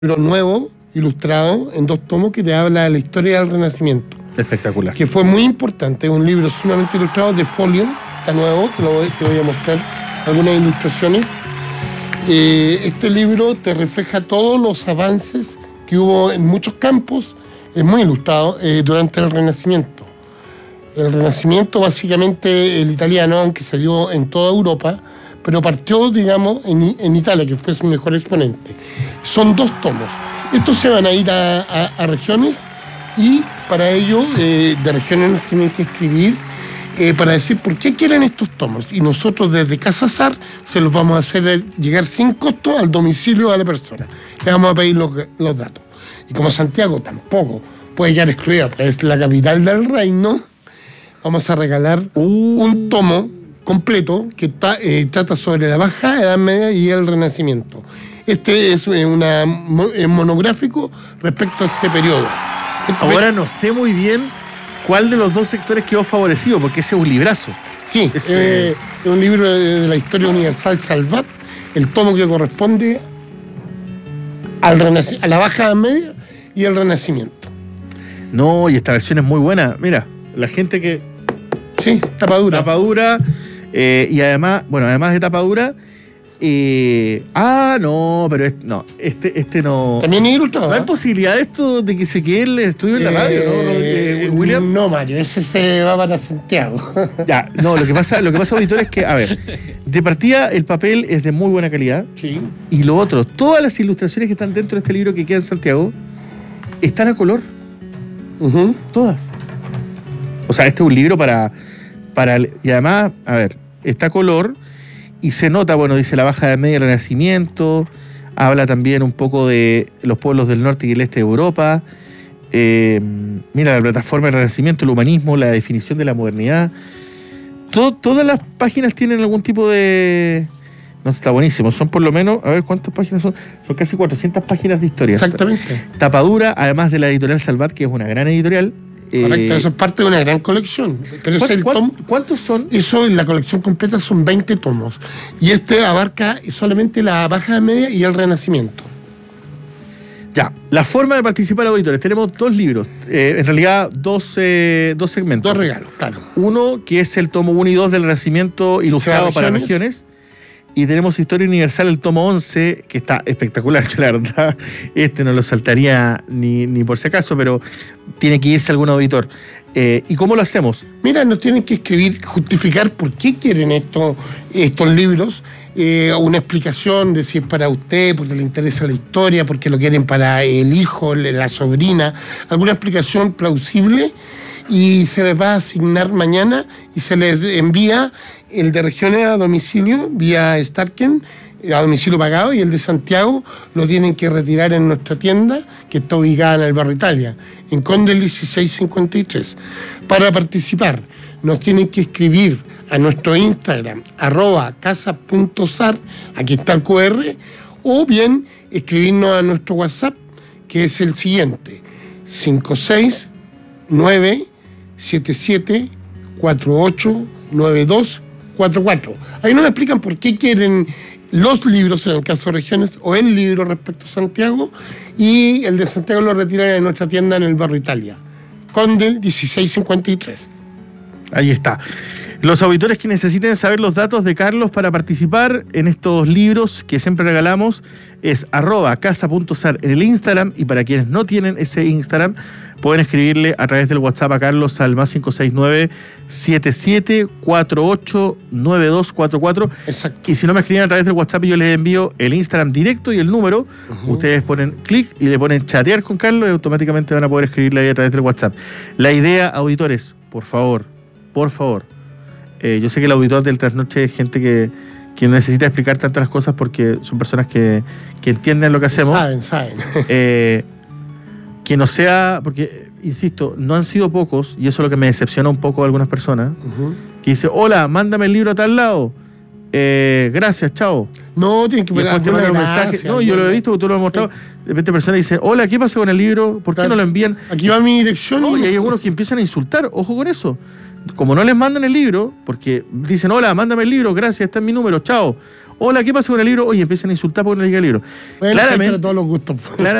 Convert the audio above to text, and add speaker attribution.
Speaker 1: libro nuevo, ilustrado, en 2 tomos, que te habla de la historia del Renacimiento.
Speaker 2: Espectacular.
Speaker 1: Que fue muy importante, es un libro sumamente ilustrado, de folio, está nuevo, te voy a mostrar algunas ilustraciones. Este libro te refleja todos los avances que hubo en muchos campos, es muy ilustrado, durante el Renacimiento. El Renacimiento, básicamente, el italiano, aunque se dio en toda Europa, pero partió, digamos, en Italia, que fue su mejor exponente. Son 2 tomos. Estos se van a ir a regiones, y para ello, de regiones nos tienen que escribir para decir por qué quieren estos tomos. Y nosotros desde Casa Sar se los vamos a hacer llegar sin costo al domicilio de la persona. Le vamos a pedir los datos. Y como Santiago tampoco puede quedar excluida, porque es la capital del reino, vamos a regalar un tomo completo que trata sobre la Baja Edad Media y el Renacimiento. Este es monográfico respecto a este periodo.
Speaker 2: Ahora no sé muy bien cuál de los 2 sectores quedó favorecido, porque ese es un librazo.
Speaker 1: Sí, es un libro de la historia universal Salvat, el tomo que corresponde a la Baja Edad Media y el Renacimiento.
Speaker 2: No, y esta versión es muy buena. Mira, la gente que...
Speaker 1: Sí, tapadura.
Speaker 2: Tapadura, y además de tapadura... no, pero este no...
Speaker 1: También es ilustrado.
Speaker 2: ¿No hay posibilidad de esto, de que se quede el estudio en la radio, no, William?
Speaker 1: No, Mario, ese se va para Santiago.
Speaker 2: Ya, no, lo que pasa, auditor, es que, a ver, de partida el papel es de muy buena calidad.
Speaker 1: Sí.
Speaker 2: Y lo otro, todas las ilustraciones que están dentro de este libro que queda en Santiago están a color.
Speaker 1: Uh-huh.
Speaker 2: Todas. O sea, este es un libro para... Y además, a ver, está a color... Y se nota, dice la Baja Edad Media, el Renacimiento, habla también un poco de los pueblos del norte y el este de Europa. Mira, la plataforma del Renacimiento, el humanismo, la definición de la modernidad. Todas las páginas tienen algún tipo de... No, está buenísimo. Son por lo menos, a ver cuántas páginas son. Son casi 400 páginas de historia.
Speaker 1: Exactamente.
Speaker 2: Tapadura, además de la editorial Salvat, que es una gran editorial.
Speaker 1: Correcto, eso es parte de una gran colección. Pero
Speaker 2: ¿Cuántos son?
Speaker 1: Eso, en la colección completa son 20 tomos. Y este abarca solamente la Baja Edad Media y el Renacimiento.
Speaker 2: Ya, la forma de participar, auditores. Tenemos 2 libros, en realidad 2 segmentos.
Speaker 1: 2 regalos, claro.
Speaker 2: Uno, que es el tomo 1 y 2 del Renacimiento ilustrado para regiones. Y tenemos Historia Universal, el tomo 11, que está espectacular, que la verdad, no lo saltaría ni por si acaso, pero tiene que irse algún auditor. ¿Y cómo lo hacemos?
Speaker 1: Mira, nos tienen que escribir, justificar por qué quieren estos libros, una explicación de si es para usted, porque le interesa la historia, porque lo quieren para el hijo, la sobrina, alguna explicación plausible, y se les va a asignar mañana y se les envía el de regiones a domicilio vía Starken, a domicilio pagado, y el de Santiago lo tienen que retirar en nuestra tienda, que está ubicada en el barrio Italia, en Conde 1653. Para participar, nos tienen que escribir a nuestro Instagram, @casa.sar, aquí está el QR, o bien escribirnos a nuestro WhatsApp, que es el siguiente: 569-7748-9244. Ahí nos explican por qué quieren los libros, en el caso de regiones, o el libro respecto a Santiago, y el de Santiago lo retiran en nuestra tienda en el barrio Italia, Condel 1653.
Speaker 2: Ahí está. Los auditores que necesiten saber los datos de Carlos para participar en estos libros que siempre regalamos es @casa.sar en el Instagram, y para quienes no tienen ese Instagram pueden escribirle a través del WhatsApp a Carlos al +569 7748 9244.
Speaker 1: Exacto.
Speaker 2: Y si no me escriben a través del WhatsApp, yo les envío el Instagram directo y el número. Ustedes ponen clic y le ponen chatear con Carlos y automáticamente van a poder escribirle ahí a través del WhatsApp. La idea, auditores, por favor, yo sé que el auditor del Trasnoche es gente que no necesita explicar tantas cosas porque son personas que entienden lo que hacemos.
Speaker 1: Saben.
Speaker 2: Que no sea, porque, insisto, no han sido pocos, y eso es lo que me decepciona un poco a algunas personas, que dice, hola, mándame el libro a tal lado, gracias, chao.
Speaker 1: No, tienen que
Speaker 2: poner un mensaje. No, yo lo he visto, tú lo has mostrado. De repente persona dice, hola, ¿qué pasa con el libro? ¿Por qué no lo envían?
Speaker 1: Aquí va mi dirección.
Speaker 2: No, y hay algunos que empiezan a insultar, ojo con eso. Como no les mandan el libro, porque dicen, hola, mándame el libro, gracias, está en mi número, chao. hola, ¿qué pasa con el libro? Oye, empiezan a insultar porque no llega el libro.
Speaker 1: Bueno, hay para todos los gustos.